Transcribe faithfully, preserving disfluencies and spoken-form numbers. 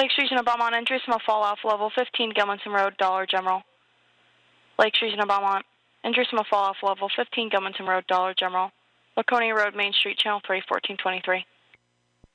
Lakes Region of Beaumont, entry, small fall off, level fifteen, Gilmanton Road, Dollar General. Lakes Region of Beaumont, entry, small fall off, level fifteen, Gilmanton Road, Dollar General. Laconia Road, Main Street, Channel three, fourteen twenty-three.